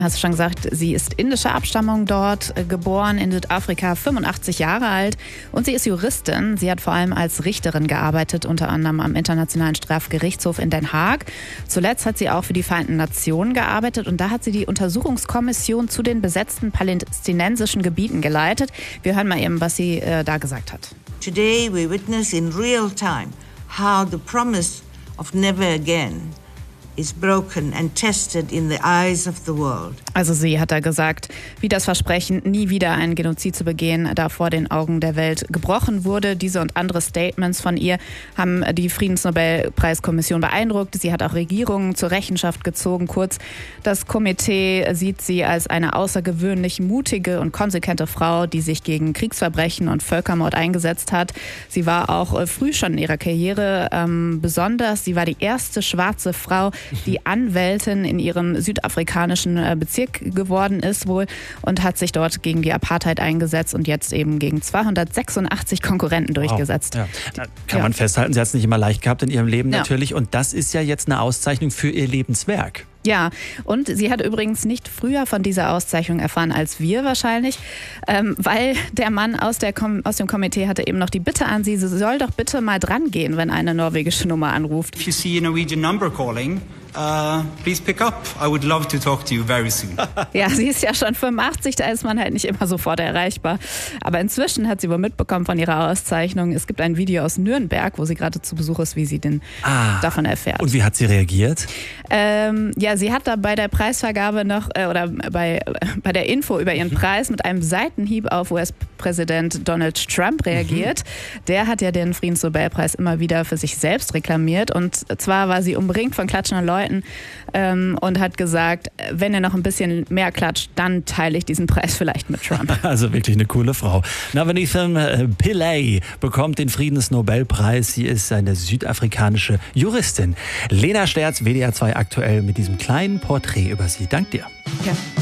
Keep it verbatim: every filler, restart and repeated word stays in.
Hast du schon gesagt, sie ist indischer Abstammung, dort geboren, in Südafrika, fünfundachtzig Jahre alt und sie ist Juristin. Sie hat vor allem als Richterin gearbeitet, unter anderem am Internationalen Strafgerichtshof in Den Haag. Zuletzt hat sie auch für die Vereinten Nationen gearbeitet und da hat sie die Untersuchungskommission zu den besetzten palästinensischen Gebieten geleitet. Wir hören mal eben, was sie äh, da gesagt hat. Today we witness in real time how the promise of never again is broken and tested in the eyes of the world. Also sie hat da gesagt, wie das Versprechen, nie wieder einen Genozid zu begehen, da vor den Augen der Welt gebrochen wurde. Diese und andere Statements von ihr haben die Friedensnobelpreiskommission beeindruckt. Sie hat auch Regierungen zur Rechenschaft gezogen. Kurz, das Komitee sieht sie als eine außergewöhnlich mutige und konsequente Frau, die sich gegen Kriegsverbrechen und Völkermord eingesetzt hat. Sie war auch früh schon in ihrer Karriere ähm, besonders. Sie war die erste schwarze Frau, die Anwältin in ihrem südafrikanischen Bezirk geworden ist wohl und hat sich dort gegen die Apartheid eingesetzt und jetzt eben gegen zweihundertsechsundachtzig Konkurrenten durchgesetzt. Wow. Ja. Kann ja. man festhalten, sie hat es nicht immer leicht gehabt in ihrem Leben ja. natürlich und das ist ja jetzt eine Auszeichnung für ihr Lebenswerk. Ja, und sie hat übrigens nicht früher von dieser Auszeichnung erfahren als wir wahrscheinlich, ähm, weil der Mann aus, der Kom- aus dem Komitee hatte eben noch die Bitte an sie, sie soll doch bitte mal dran gehen, wenn eine norwegische Nummer anruft. If you see a Norwegian number calling, uh, please pick up. I would love to talk to you very soon. Ja, sie ist ja schon fünfundachtzig, da ist man halt nicht immer sofort erreichbar. Aber inzwischen hat sie wohl mitbekommen von ihrer Auszeichnung. Es gibt ein Video aus Nürnberg, wo sie gerade zu Besuch ist, wie sie den ah, davon erfährt. Und wie hat sie reagiert? Ähm, ja, sie hat da bei der Preisvergabe noch, äh, oder bei, bei der Info über ihren Preis mit einem Seitenhieb auf U S-Präsident Donald Trump reagiert. Mhm. Der hat ja den Friedensnobelpreis immer wieder für sich selbst reklamiert. Und zwar war sie umringt von klatschenden Leuten ähm, und hat gesagt, wenn ihr noch ein bisschen mehr klatscht, dann teile ich diesen Preis vielleicht mit Trump. Also wirklich eine coole Frau. Navanithan Pillay bekommt den Friedensnobelpreis. Sie ist eine südafrikanische Juristin. Lena Sterz, W D R zwei aktuell mit diesem kleinen Porträt über sie. Dank dir. Ja.